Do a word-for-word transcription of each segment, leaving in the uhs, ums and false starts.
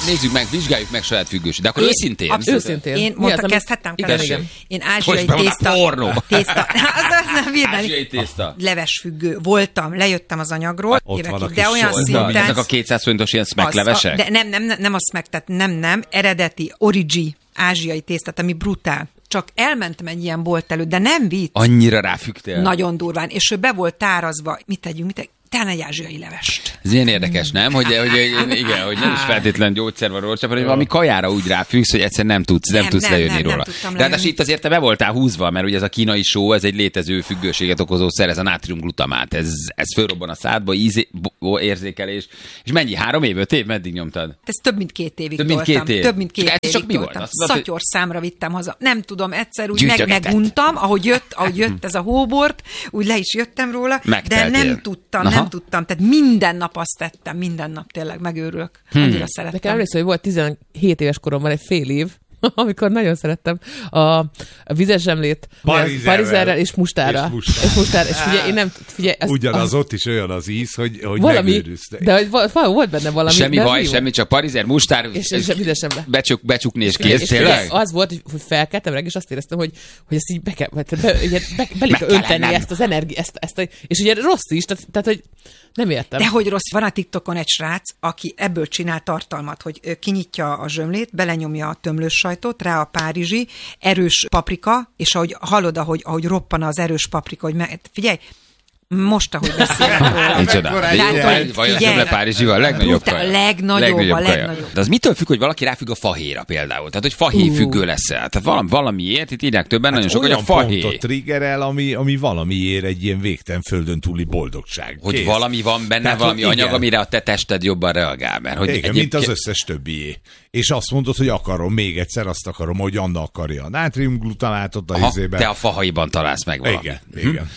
nézzük meg, vizsgáljuk meg saját függőség. De akkor Én, őszintén. Abszolút. Őszintén. Én mondta, kezdhettem? Igen, igen. Én ázsiai tészta... Pornó. tészta. Az, az, Ázsiai tészta. Leves függő. Voltam, lejöttem az anyagról. Ott évekig, van a de kis olyan solda. szinten... Ezek a kétszáz forintos ilyen smacklevesek? Az, a, de nem, nem, nem, nem a smack, tehát nem, nem. Eredeti, origi, ázsiai tésztát, ami brutál. Csak elmentem egy ilyen bolt előtt, de nem vicc. Annyira ráfügtél? Nagyon durván. És ő be volt tárazva. Mit tegyünk, mit tegyünk? Talán egy ázsiai levest. Ez ilyen érdekes, nem? Hogy, hogy, hogy igen, hogy nem is feltétlen gyógyszer van róla, csak hogy valami kajára úgy ráfüggsz, hogy egyszer nem tudsz, nem, Nem, tudsz nem, lejönni nem, nem róla. tudtam De hát lejönni. itt azért te be voltál húzva, mert ugye ez a kínai só, ez egy létező függőséget okozó szer, ez a nátriumglutamát. Ez, ez fölrobban a szádba, ízé, bo, érzékelés. És mennyi? Három év, öt év? Meddig nyomtad? Ez több mint két évig Több mint toltam. két év. Több mint két Csak ez évig csak mi volt? toltam. Azt mondtad, hogy- Szatyor számra vittem haza. Nem tudom, egyszer úgy meg, Gyűjtögetett. meguntam, ahogy jött, ahogy jött ez a hóbort, úgy le is jöttem róla, de Megteltél. nem tudtam, Aha. nem tudtam. Tehát minden nap azt tettem, minden nap tényleg megőrülök. Hmm. Annyira szerettem. Nekem emlékszem, hogy volt tizenhét éves koromban egy fél év, amikor nagyon szerettem a, a vizes zsemlét Parizerrel. parizerrel és mustára. És mustára. És mustára. És figyelj, én nem, figyelj, ezt, Ugyanaz a, ott is olyan az íz, hogy, hogy valami, megőrűzte. de hogy val- val- volt benne valami. Semmi de ez baj, mi semmi, volt? csak parizer, mustár, És, és vizes semle. becsuk, becsukni és És kész, figyelj, tényleg? az volt, hogy- hogy felkeltem meg, és azt éreztem, hogy, hogy ezt így be kell, be, be, be, be, belé Meg kell kell önteni ennem. ezt az energiát, ezt, ezt, a- és ugye rossz is, tehát, tehát hogy nem értem. De hogy rossz, van a TikTokon egy srác, aki ebből csinál tartalmat, hogy ö, kinyitja a zsömlét, belenyomja a tömlős sajtot, rá a párizsi, erős paprika, és ahogy hallod, ahogy, ahogy roppan az erős paprika, hogy me- figyelj, most, ahogy beszélek róla. Micsoda. De jó, Tehát, vaj, hogy vaj a figyelj, zsömle Párizsival, a legnagyobb brutál, kaja. legnagyobb, a kaja. legnagyobb. De az mitől függ, hogy valaki ráfügg a fahéjra például? Tehát, hogy fahéj Ú. függő lesz-e? Tehát valami, valamiért, itt írják többen, nagyon sok, hogy a olyan fahéj. pontot triggerel, ami, ami valamiért egy ilyen végtelen földön túli boldogság. Hogy Kész. valami van benne, Tehát, valami hogy anyag, igen. amire a te tested jobban reagál. Mert hogy Igen, egyébként... mint az összes többié. És azt mondod, hogy akarom, még egyszer azt akarom, hogy Anna akarja a nátriumglutamátot a Aha, izében. te a fahaiban találsz meg valamit. Igen, igen.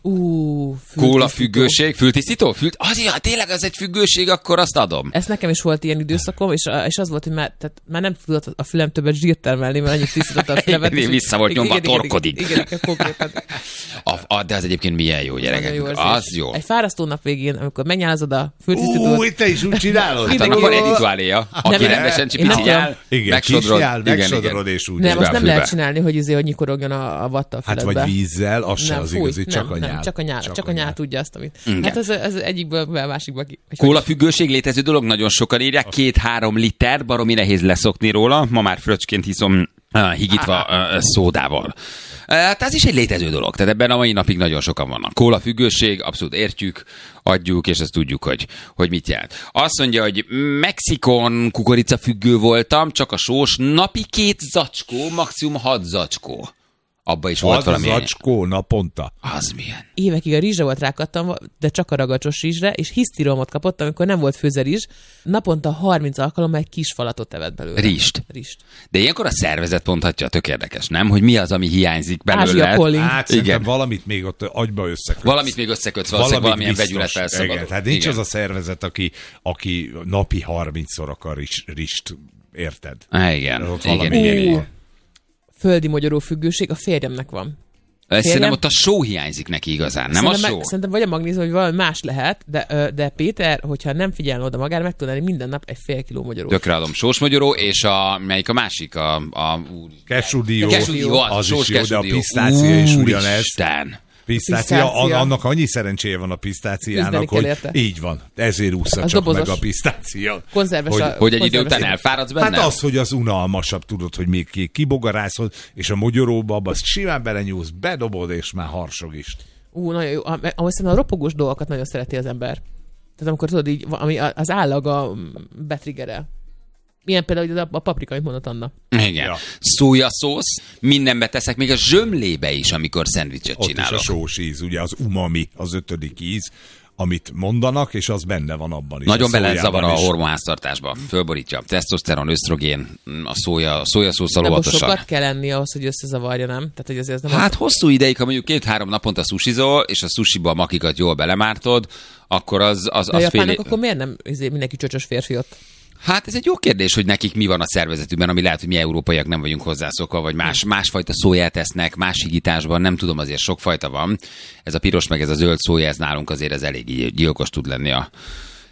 Ú, Kóla fültisztító. függőség, fültisztító? Fült... Az, ja, tényleg az egy függőség, akkor azt adom. Ez nekem is volt ilyen időszakom, és, és az volt, hogy már, tehát már nem tudott a fülem többet zsírt termelni, mert annyit tisztította a fülemet. Igen, és- vissza volt igen, nyomva, igen, igen, torkodik. Igen, igen, konkrétan. A, a, de az egyébként milyen jó, gyerekek. Nagyon jó Az érzés. jó. Egy fárasztó nap végén, amikor megnyálazod a fültisztítót, Új, te is úgy csinálod? Hát annak van egy rituáléja, aki Nem, rendesen én csipicinyál, nem Igen, megsodrod. kisnyál, Igen, megsodrod, igen. és úgy. nem, be azt a nem fülbe. lehet csinálni, hogy izé, hogy nyikorogjon a, a vatta a Hát füledbe. vagy vízzel, az se Nem, az fúj, igazi, nem, csak a nem, nyál. csak a nyál, csak a nyál tudja azt, amit. Igen. Hát ez, ez egyikből be a másikba ki. vagy- Kóla függőség létező dolog, nagyon sokan írják, két-három liter, baromi nehéz leszokni róla, ma már fröccsként hiszom uh, higítva uh, szódával. Uh, hát ez is egy létező dolog, tehát ebben a mai napig nagyon sokan vannak. Kóla függőség, abszolút értjük, adjuk, és ezt tudjuk, hogy, hogy mit jelent. Azt mondja, hogy Mexikon kukorica függő voltam, csak a sós, napi két zacskó, maximum hat zacskó. Abba is volt Az valami. zacskó naponta. Az milyen? Évekig a rizsre volt rákattam, de csak a ragacsos rizsre, és hisztiromot kapott, amikor nem volt főze rizs. Naponta harminc alkalommal egy kis falatot evett belőle. Rist. Rist. De ilyenkor a szervezet mondhatja, tök érdekes, nem? Hogy mi az, ami hiányzik belőle. Ázsia calling. Hát szerintem Igen. valamit még ott agyba összekötsz. Valamit még összekötsz, valószínűleg valamilyen biztos. vegyület felszabadul. Igen, tehát nincs Igen. az a szervezet, aki, aki napi harmincszor akar ris, rist, érted? Á, igen. Ott igen, valami igen, ilyen igen. van. Földi magyaró függőség a férjemnek van. Ez Szerintem Férjem- ott a só hiányzik neki igazán, nem szerintem, a só? meg, szerintem vagy a magnézium, vagy valami más lehet, de, ö, de Péter, hogyha nem figyelne oda magára, meg tudná enni minden nap egy fél kiló magyarót. Tökre adom. Sós magyaró, és a, melyik a másik? A, a, Kesudió, Kesudió, az, az sós is jó, de a kesudió. pisztácia is ugyanez. Úristen. Pisztácia, Pisztácia. annak annyi szerencséje van a pisztáciának, Küzdeni kell hogy érte. így van. Ezért ússza Az csak dobozos. meg a pisztácia. Konzerves Hogy- a- Hogy egy idő konzerves- után elfáradsz benne? Hát az, hogy az unalmasabb, tudod, hogy még ki- kibogarászod, és a mogyoróba abba azt simán belenyúlsz, bedobod, és már harsog is. Ú, nagyon jó. Ahogy szerintem a ropogós dolgokat nagyon szereti az ember. Tehát amikor tudod így, ami az állag a betriggerel. Milyen például a, a paprika, amit mondott Anna. Igen. Ja. Szójaszósz, mindenbe teszek, még a zsömlébe is, amikor szendvicset Ott is csinálok. a sós íz, ugye az umami, az ötödik íz, amit mondanak, és az benne van abban is. Nagyon a bele szójában zavar a is. hormonháztartásba. Fölborítja. Tesztoszteron, ösztrogén, a szója, a szójaszószal De most óvatosan. sokat kell enni ahhoz, hogy összezavarja, nem? Tehát, hogy azért ez nem Hát az... hosszú ideig, ha mondjuk két-három naponta sushizol, és a sushiba a makikat jól belemártod, akkor az, az, De a az japánok fél... akkor miért nem ezért mindenki csöcsös férfi ott? Hát ez egy jó kérdés, hogy nekik mi van a szervezetükben, ami lehet, hogy mi európaiak nem vagyunk hozzászokva, vagy más, másfajta szóját esznek, más higításban, nem tudom, azért sokfajta van. Ez a piros meg ez a zöld szója, ez nálunk azért ez elég gyilkos tud lenni a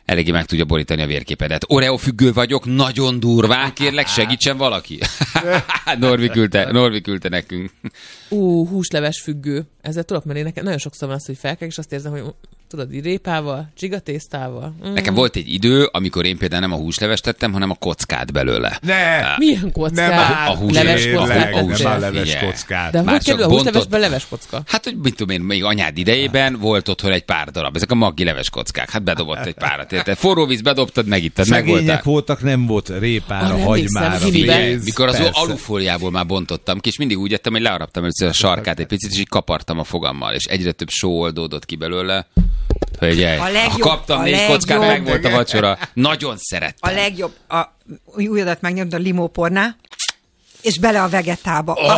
eléggé meg tudja borítani a vérképedet. Oreo függő vagyok, nagyon durván, kérlek, segítsen valaki. Norvi küldte, Norvi küldte nekünk. Ú, húsleves függő. Ezzel tudok menni. Nekem nagyon sokszor van az, hogy felkelek, és azt érzem, hogy tudod, így répával, csigatésztával. Mm. Nekem volt egy idő, amikor én például nem a húslevest tettem, hanem a kockát belőle. Ne! Milyen kockát? Nem áll, A hús- leves tényleg, kockát nem tettél? áll leves Figyelj. kockát. De Már hogy kerül csak a húslevesbe bontott- leves kocka? Hát, hogy mit tudom én, még anyád idejében volt otthon egy pár darab. Ezek a maggi leves kockák. Hát bedobott egy párat, érted? Forró víz bedobtad, megittad, megvoltál. Szegények voltak, nem volt répára, Arra hagymára, emlékszem, gimiben. pénz. Mikor az Persze. alufóliából már bontottam ki, és mindig úgy ettem, hogy learaptam először a sarkát egy picit, és így kapartam a fogammal, és egyre több só oldódott ki belőle. Hölgyej, A legjobb- ha kaptam a négy legjobb- kockát, meg volt a vacsora. Nagyon szerettem. A legjobb, a újadat megnyomd a limópornál, és bele a vegetába. Oh,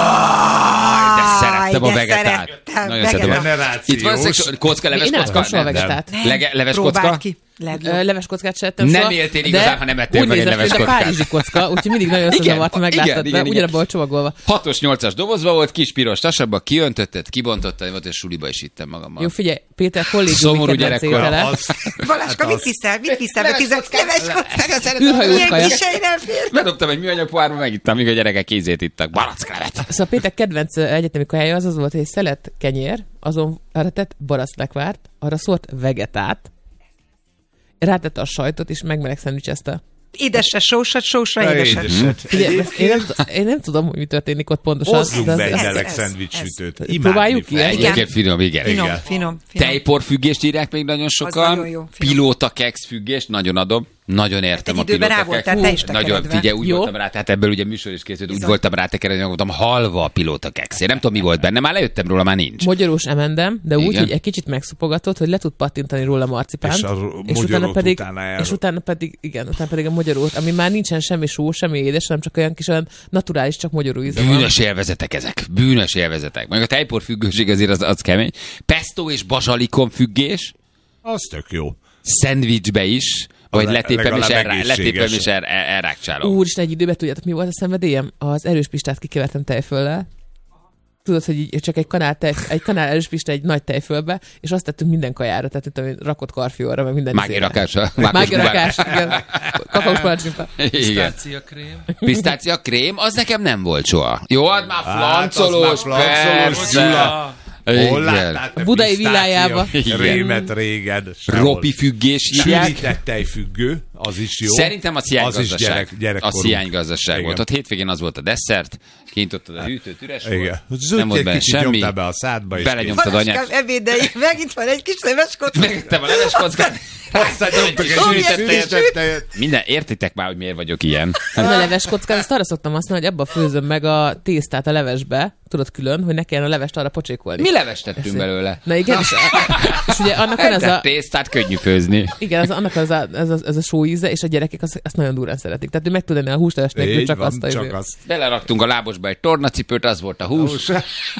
De szerettem a vegetát. Nagyon szeretem. a- Generációs. Itt van szexu- kocka, leves Én nem kocka? ettem soha Nem. vegetát. Lege- leves Próbáld kocka? ki. Legjobb. Ö, Leves kockát se ettem Nem soha, éltél de igazán, ha nem ettél úgy meg egy nézett, leves mint a kockát. párizsi kocka, úgyhogy mindig nagyon Igen, összezavart, ha igen, megláttad, igen, de igen. ugyanabban csomagolva. Hatos, nyolcas dobozba volt, kis piros tasabba, kiöntötted, kibontottad, volt, és suliba is vittem magammal. Jó, figyelj, Péter kollégiumi Szomorú kedvenc gyerekkor. étele. Az, Baláska, hát mit az- viszel? Mit viszel? Be tizen leves kockát? Űrhajós Milyen kaja. kisei nem fér? Bedobtam egy műanyag pohárba, megittam, míg a gyerekek kézét ittak. Baracklevet. Szóval Péter kedvenc ö, egyetemi kajája az az volt, hogy egy szelet kenyér, azon arra tett baraclekvárt, arra szólt vegetát, rátette a sajtot, és megmeleg szendvicsezte. Édesre, sósat, sósra, Na, édeset. édeset. Figyelj, ezt én, nem, t- én nem tudom, hogy mi történik ott pontosan. Hozzunk de az- be egy ez- meleg ez- szendvicssütőt. ez- Imádni Próbáljuk ki? fogom. Egyébként finom, igen. Finom, igen. finom, finom. Tejporfüggést írják még nagyon sokan. nagyon jó, finom. Pilóta keks függést, nagyon adom. Nagyon értem Egy a időben pilóta rá voltál keks. te is Nagyon, tekeredve. figyelj, úgy Jó. voltam rá, tehát ebből ugye műsor is készült, úgy Bizony. voltam rá tekeredve, hogy voltam halva a pilóta keks. Én nem tudom, mi volt benne, már lejöttem róla, már nincs. Magyarós emendem, de úgy, Igen. hogy egy kicsit megszopogatott, hogy le tud pattintani róla marcipánt. És a és utána magyarót pedig, utána el- és utána pedig, igen, utána pedig a magyarót, ami már nincsen semmi só, semmi édes, hanem csak olyan kis olyan naturális, csak magyaró íze van. Bűnös élvezetek ezek. Bűnös élvezetek. Meg a tejpor függőség azért az, az kemény. Pesto és bazsalikom függés. Az tök jó. Szendvicsbe is. Vagy le- letépem és, legalább elrá, letépem és egészséges. el, el, elrákcsálom. Úristen, egy időben tudjátok, mi volt a szenvedélyem? Az erős pistát kikevertem tejföllel. Tudod, hogy így csak egy kanál, tej, egy kanál erős pista egy nagy tejfölbe, és azt tettünk minden kajára, tehát tudom, én, rakott karfióra, meg minden. Mági izére. rakása. Mági rakás, igen. Kakaós palacsinta. Igen. Pisztácia krém. Pisztácia krém, az nekem nem volt soha. Jó, ad már Hát, flancolós, az már flancolós, persze. Gyula. Hol Igen. láttál te A budai pisztácia villájába. Rémet régen. Sehol. Ropi függés hívják. Sűrített tejfüggő, az is jó. Szerintem a Az is sziánygazdaság. gyerek, A gyerekkorunk. sziánygazdaság Igen. volt. Ott hétvégén az volt a desszert, kintottad a hűtőt, üres Igen. volt. Nem Zöld volt egy benne kicsit semmi. nyomtál be a szádba, és Belenyomtad anyát. Baláskám, ebédei, megint van egy kis leves kocka. Megöttem a leves kockát. aztán nyomtak egy Sűrített sűrített tejet. tejet. Minden, értitek már, hogy miért vagyok ilyen. Én a leves kockát, azt arra szoktam használni, hogy abba főzöm meg a tésztát a levesbe, tudod külön, hogy ne kelljen a levest arra pocsékolni. Mi levest tettünk belőle? Na igen, és, és ugye annak van ez a, Tésztát könnyű főzni. igen, az, annak az a, ez, a, ez a só íze, és a gyerekek azt, azt nagyon durán szeretik. Tehát ő meg tud enni a húsleves nélkül, Így csak van, azt a csak izé. azt. Beleraktunk a lábosba egy tornacipőt, az volt a hús. Hús.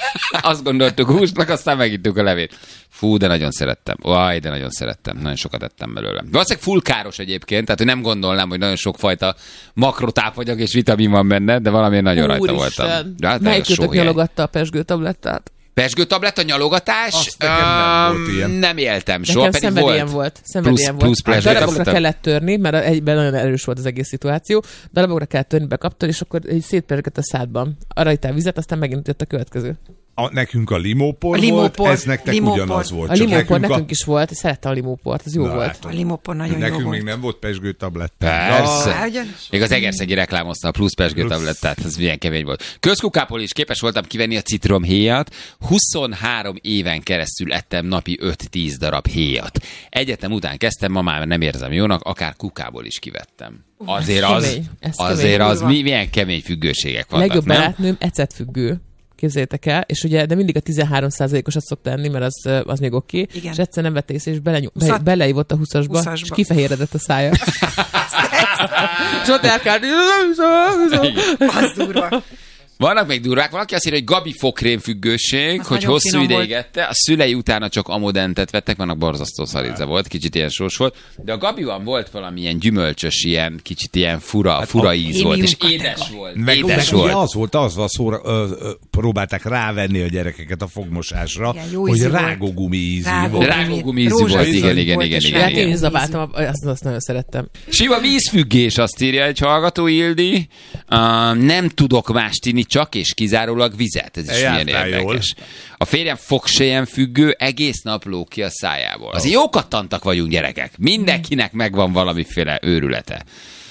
Azt gondoltuk húsnak, aztán megittük a levét. Fú, de nagyon szerettem. Vaj, de nagyon szerettem. Nagyon sokat ettem belőle. Valószínűleg full káros egyébként, tehát hogy nem gondolnám, hogy nagyon sokfajta makrotápanyag és vitamin van benne, de valamiért nagyon rajta Úristen. voltam. De hát Melyik nagyon kötök sóhéj. nyalogatta a pesgő tablettát? Pesgőtabletta, nyalogatás? Azt nekem nem Öm, volt ilyen. Nem éltem soha, Nekem pedig szenvedélyem volt. volt. Szenvedélyem Plusz- volt. plusz Darabokra pesgőtabletta? kellett törni, mert egyben nagyon erős volt az egész szituáció. Darabokra kellett törni, bekaptad, és akkor így szétpergett a szádban. Arra ittál vizet, aztán megint jött a következő. A, nekünk a limópor, A limópor, volt, ez nektek limópor. ugyanaz volt. A csak limópor nekünk, a... is volt, szerettem a limóport, az jó Na, volt. hát, A limópor nagyon jó nekünk volt. még nem volt pesgő tablett. Persze. Á, ugyanis. Még az Egerszegi reklámozta a plusz pesgőtablettát, ez milyen kemény volt. Közkukából is képes voltam kivenni a citromhéjat, huszonhárom éven keresztül ettem napi öt-tíz darab héjat. Egyetem után kezdtem, ma már nem érzem jónak, akár kukából is kivettem. Azért ez az, kemény, ez azért kemény, az, durva. mi, milyen kemény függőségek A vannak, legjobb nem? barátnőm ecetfüggő. Képzeljétek el, és ugye, de mindig a tizenhárom százalékosat szokta enni, mert az, az még oké. Okay. Igen. És egyszer nem vett észre, és belenyom, be, Huszat- beleívott a huszasba, huszasba. és kifehéredett a szája. és ott elkárt, Az durva. Vannak még durvák, valaki azt írja, hogy Gabi fokrém függőség, Az hogy nagyon hosszú finom ideig volt. ette, a szülei utána csak amodentet vettek, vannak borzasztó szaríze volt, kicsit ilyen sós volt, de a Gabiban volt valamilyen gyümölcsös, ilyen kicsit ilyen fura, fura íz volt, és prémium édes kategória. volt, Meg, édes meg ugye volt. az volt, az van szóra, ö, ö, próbálták rávenni a gyerekeket a fogmosásra, Igen, jó hogy ízű volt. rágógumi ízű Rágó- volt. Rágógumi ízű Rózsaszín volt, igen, igen, volt, igen, és igen, Hát én igen. is zabáltam, azt, azt nagyon szerettem. Sima vízfüggés, azt írja egy hallgató, Ildi. Uh, nem tudok mást inni, csak és kizárólag vizet. Ez is milyen Jártál érdekes. A férjem fogsejen függő, egész nap lóg ki a szájából. Azért jókat tantak vagyunk, gyerekek. Mindenkinek megvan valamiféle őrülete.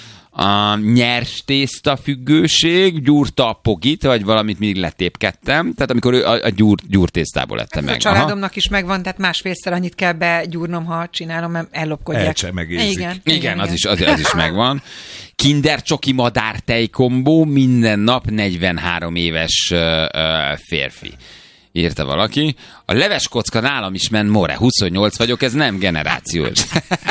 A nyers tészta függőség, gyúrta a pogit, vagy valamit mindig letépkedtem. Tehát amikor ő a, a gyúr, gyúrtésztából ettem Ez meg. a családomnak is megvan, tehát másfélszer annyit kell begyúrnom, ha csinálom, mert ellopkodják. Elcsemegézik. Igen, Igen, igen, az is, az, az is megvan. Kinder csoki madár tejkombó, minden nap negyvenhárom éves uh, uh, férfi. Írta valaki. A leves kocka nálam is ment more. huszonnyolc vagyok, ez nem generációs.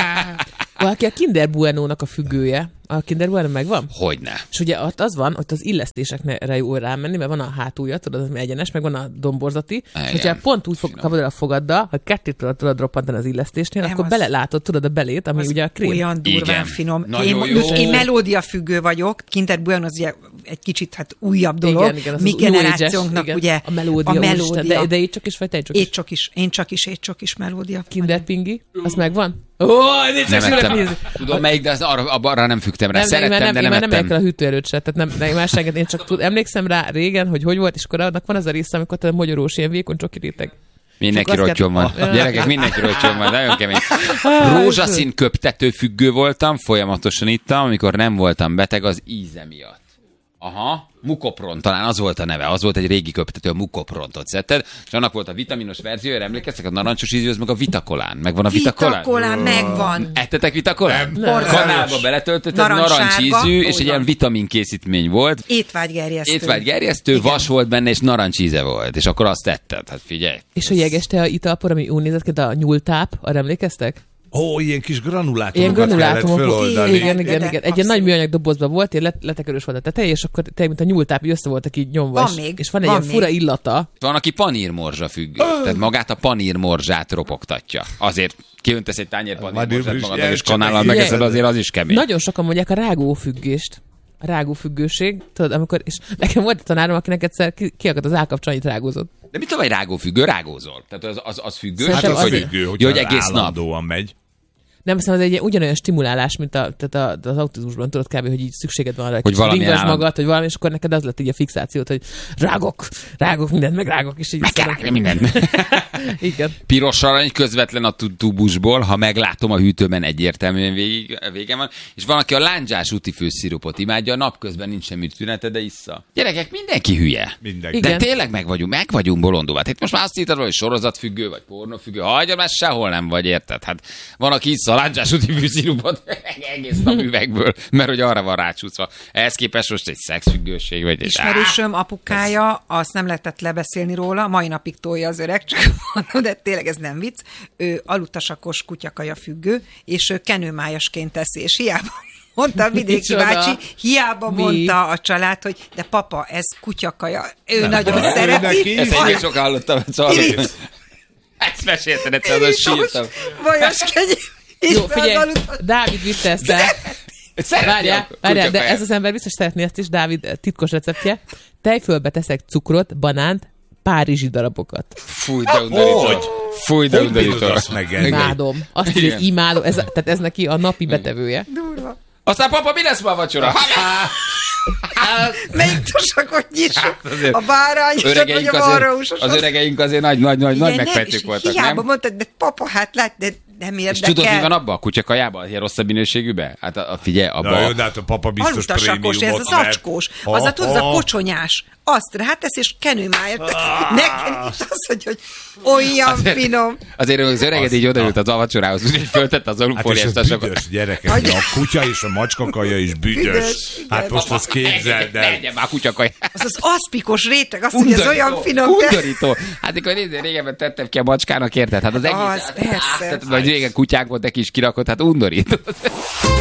Valaki a Kinder Bueno-nak a függője. A Kinder Bueno megvan? Hogyne. És ugye ott az van, ott az illesztésekre jó rámenni, mert van a hátulja, tudod, az egyenes, meg van a domborzati. Igen. És hogyha pont úgy fog, kapod el a fogaddal, hogy kettőt tudod, tudod roppantani az illesztésnél, Nem, akkor az- belelátod, tudod, a belét, ami Az ugye a krém. olyan durván Igen. finom. Nagyon Én, jó. én melódia függő vagyok, Kinder Bueno az ugye egy kicsit hát újabb dolog. Igen, igen, az Mi az New generációnknak Age-es, ugye igen. a melódia, a úristen, melódia. de, de így csak is, vagy tejcsok is. Étcsok is, én csak is, étcsok is melódia. Kinder Pingi, az megvan? Ó, nincs Nem csak ettem. nézni. Tudom melyik, de az arra, arra nem fügtem rá. Nem, nem, Szerettem, nem, de én nem már nem megyek ettem. el a hűtőerőt se, tehát nem, nem más senget, én csak tud, emlékszem rá régen, hogy hogy volt, és akkor annak van az a része, amikor te magyarós, ilyen vékony csoki réteg. Mindenki Csak azt rottyon van. kell- Gyerekek, mindenki rottyon van. Nagyon kemény. Rózsaszín köptető függő voltam, folyamatosan ittam, amikor nem voltam beteg az íze miatt. Aha, Mukopron, talán az volt a neve, az volt egy régi köptető, a Mukoprontot szedted, és annak volt a vitaminos verziója, emlékeztek, a narancsos ízű, az meg a Vitakolán. Megvan a Vitakolán? Vitakolán megvan. Ettetek Vitakolán? Nem. Kanálba beletöltötted, Narancssárga. narancsízű, és egy Úgy ilyen van. vitaminkészítmény volt. Étvágygerjesztő. Étvágygerjesztő, Igen. vas volt benne, és narancsíze volt, és akkor azt tetted. Hát figyelj. És a jeges te a italpor, ami úgy nézett ki, de a nyúltáp, arra emlékeztek? Ó, ilyen kis Ilyen granulátumokat kellett granulátumok. föloldani. Igen, De, igen, de, igen. Egy ilyen abszolút. nagy műanyag dobozban volt, ilyen let- letekerős volt a teteje, és akkor tényleg, mint a nyúltáp, így össze voltak így nyomva. Van és, még, és van egy van ilyen fura még. illata. Van, aki panírmorzsa függő. Tehát magát a panírmorzsát ropogtatja. Azért kiöntesz egy tányér panírmorzsát Majd magadnak, is és kanállal jelentsetek. megeszed, azért az is kemény. Nagyon sokan mondják a rágófüggést. A rágófüggőség. Tudod, amikor, és nekem volt egy tanárom, akinek egyszer ki, kiakadt az állkapcsolat, rágózott. De mit tudom, hogy rágófüggő? Rágózol. Tehát az, az, az függő. Hát Szerintem az azért. függő, hogy Jó, hogy egész nap. állandóan megy. Nem hiszem, ez egy ilyen ugyanolyan stimulálás, mint a, tehát a, az autizmusban, tudod kb., hogy így szükséged van arra, Hogy hogy valamilyen ringasd állam- magad, hogy valami, és akkor neked az lett így a fixációt, hogy rágok, rágok mindent, meg rágok, és így Meg kell rágni mindent. Igen. Piros arany közvetlen a tu- tubusból, ha meglátom a hűtőben, egyértelműen végig, vége van. És van, aki a lándzsás útifős szirupot imádja, napközben nincs semmi tünete, de issza. Gyerekek, mindenki hülye. Mindenki. De Igen. tényleg meg vagyunk, meg vagyunk bolondulva. Hát itt most már azt írtad, hogy sorozatfüggő, vagy pornófüggő. Hagyja, már sehol nem vagy, érted? Hát van, aki issza a lándzsás útifős szirupot egész nap üvegből, mert hogy arra van rácsúszva. Ehhez képest most egy szexfüggőség, vagy egy... Ismerősöm apukája, azt nem lehetett lebeszélni róla, mai napig tolja az öreg, csak mondom, de tényleg ez nem vicc. Ő alutasakos kutyakaja függő, és ő kenőmájasként teszi, és hiába mondta a vidéki Micsoda? bácsi, hiába Mi? mondta a család, hogy de papa, ez kutyakaja. Ő Nem, nagyon ő szereti. neki Ezt Vaj- én sok hallottam, szóval... Irigy. Ezt mesélted egyszer, azon sírtam. Vajas kenyér. És Jó, be az figyelj, alutas- Dávid vitte ezt el. Szereti Várjál, a várjál, de kutyakaját. ez az ember biztos szeretné ezt is, Dávid titkos receptje. Tejfölbe teszek cukrot, banánt, párizsi darabokat. Fúj, de undorító. Hogy? Fúj, de Hogy undorító. bírod azt megenni? Imádom. Azt írja, hogy imádom. Ez, tehát ez neki a napi betevője. Durva. Aztán papa, mi lesz ma a vacsora? Melyik tosakot nyissuk? Hát azért A bárányosat, vagy Öregeink a azért, varrósosat? az öregeink azért nagy, nagy, nagy, nagy Igen, megfejtők nem, és voltak, hiába nem? mondtad, de papa, hát lát, de nem És érdekel. tudod, mi van abban a kutyakajában? Ilyen rosszabb minőségűben? Hát a, a figyelj, abban. Na jó, de hát a papa biztos Alutasakos, ez prémiumot az vett. acskós. Ha, Az a tudod, az a ha. kocsonyás. Azt rátesz, és kenőmájat. Nekem is az, hogy, hogy olyan finom. Azért az öreged Az- így odaült az avacsorához, úgyhogy föltette az Hát és alufóliát. ez büdös, gyerekek. Hogy- A kutya és a macskakaja is büdös. Büdös, igen. Hát most azt képzeld el. Menjen már kutyakaj. Az az aszpikos réteg, azt, hogy ez olyan finom. de- Undorító. Hát akkor nézd, régebben tettem ki a macskának, érted? Hát az egész. Az, persze. Hát, vagy régen kutyák volt, de kis kirakott, hát undorító.